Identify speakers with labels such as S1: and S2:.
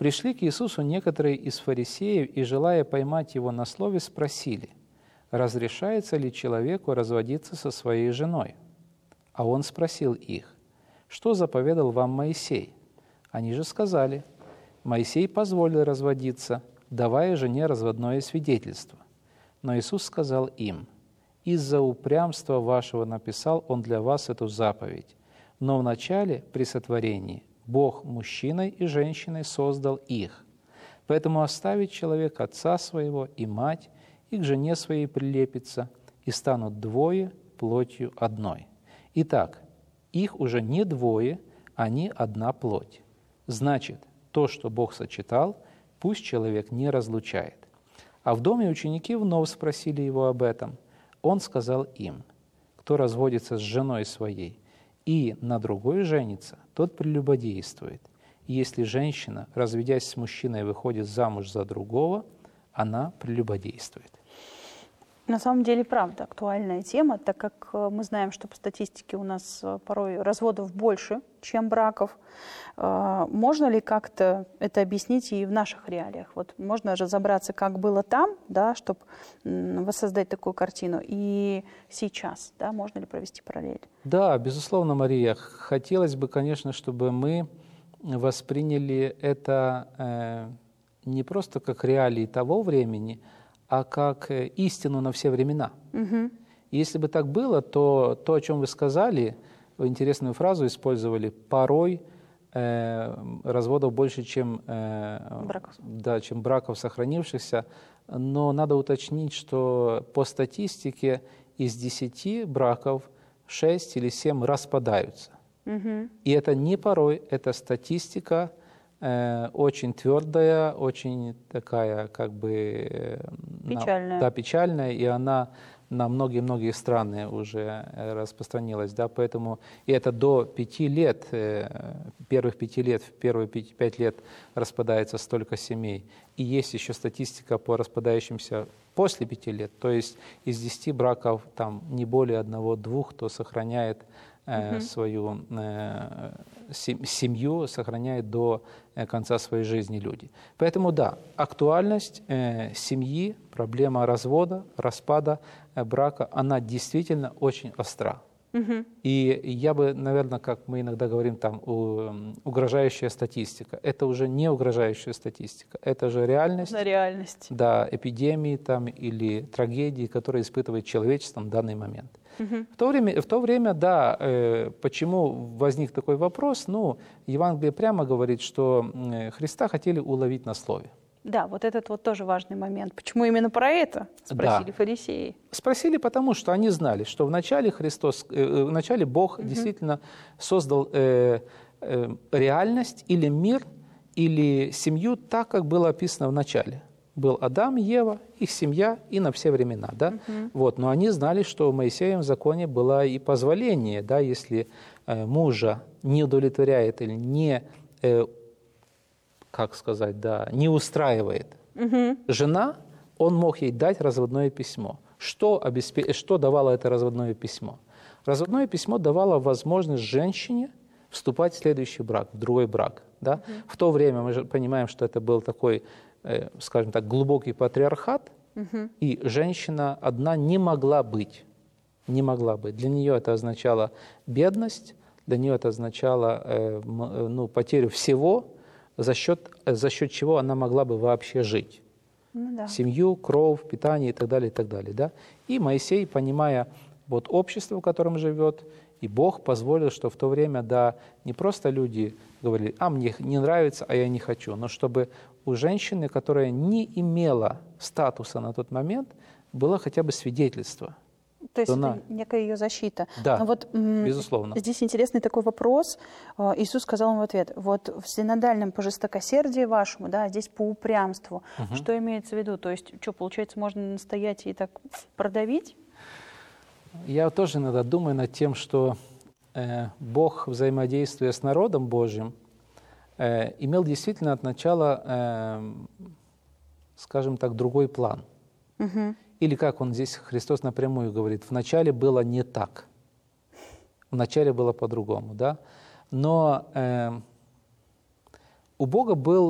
S1: Пришли к Иисусу некоторые из фарисеев и, желая поймать его на слове, спросили, разрешается ли человеку разводиться со своей женой? А он спросил их, что заповедал вам Моисей? Они же сказали, Моисей позволил разводиться, давая жене разводное свидетельство. Но Иисус сказал им, из-за упрямства вашего написал Он для вас эту заповедь. Но вначале, при сотворении, Бог мужчиной и женщиной создал их. Поэтому оставит человек отца своего и мать, и к жене своей прилепится, и станут двое плотью одной. Итак, их уже не двое, они одна плоть. Значит, то, что Бог сочетал, пусть человек не разлучает. А в доме ученики вновь спросили его об этом. Он сказал им, кто разводится с женой своей и на другой женится, тот прелюбодействует. И если женщина, разведясь с мужчиной, выходит замуж за другого, она прелюбодействует.
S2: На самом деле, правда, актуальная тема, так как мы знаем, что по статистике у нас порой разводов больше, чем браков. Можно ли как-то это объяснить и в наших реалиях? Вот можно разобраться, как было там, да, чтобы воссоздать такую картину, и сейчас, да, можно ли провести параллель?
S1: Да, безусловно, Мария. Хотелось бы, конечно, чтобы мы восприняли это не просто как реалии того времени, а как истину на все времена.
S2: Угу.
S1: Если бы так было, то, о чем вы сказали, вы интересную фразу использовали, порой разводов больше, чем браков сохранившихся, но надо уточнить, что по статистике из 10 браков 6 или 7 распадаются.
S2: Угу.
S1: И это не порой, это статистика, очень твердая, очень такая, как бы...
S2: Печальная.
S1: Да, печальная, и она на многие-многие страны уже распространилась, да, поэтому и это до 5 лет, первые 5 лет распадается столько семей. И есть еще статистика по распадающимся после 5 лет, то есть из 10 браков там не более 1-2, кто сохраняет свою семью, сохраняет до конца своей жизни люди. Поэтому да, актуальность семьи, проблема развода, распада брака, она действительно очень остра.
S2: Угу.
S1: И я бы, наверное, как мы иногда говорим, там, угрожающая статистика. Это уже не угрожающая статистика, это же реальность.
S2: На реальность.
S1: Да, эпидемии там, или трагедии, которые испытывает человечество в данный момент.
S2: Угу.
S1: В то время, да, почему возник такой вопрос? Ну, Евангелие прямо говорит, что Христа хотели уловить на слове.
S2: Да, вот этот вот тоже важный момент. Почему именно про это спросили фарисеи?
S1: Спросили, потому что они знали, что вначале Бог действительно создал реальность или мир, или семью так, как было описано в начале. Был Адам, Ева, их семья и на все времена. Да? Вот. Но они знали, что в Моисеевом законе было и позволение, да, если мужа не удовлетворяет или не, не устраивает жена, он мог ей дать разводное письмо. Что давало это разводное письмо? Разводное письмо давало возможность женщине вступать в следующий брак, в другой брак. Да? В то время мы же понимаем, что это был такой, скажем так, глубокий патриархат, и женщина одна не могла быть. Не могла быть. Для нее это означало бедность, для нее это означало потерю всего, за счет чего она могла бы вообще жить.
S2: Ну, да.
S1: Семью, кровь, питание и так далее, и так далее. Да? И Моисей, понимая вот общество, в котором живет, и Бог позволил, что в то время, да, не просто люди говорили, мне не нравится, а я не хочу, но чтобы у женщины, которая не имела статуса на тот момент, было хотя бы свидетельство.
S2: То есть это некая ее защита.
S1: Да,
S2: но вот,
S1: безусловно.
S2: Здесь интересный такой вопрос. Иисус сказал ему в ответ, вот в синодальном по жестокосердии вашему, да, здесь по упрямству. Что имеется в виду? То есть, что, получается, можно настоять и так продавить?
S1: Я тоже иногда думаю над тем, что Бог, взаимодействуя с народом Божьим, имел действительно от начала, скажем так, другой план. Или как он здесь, Христос напрямую говорит, вначале было не так, вначале было по-другому, да? Но у Бога был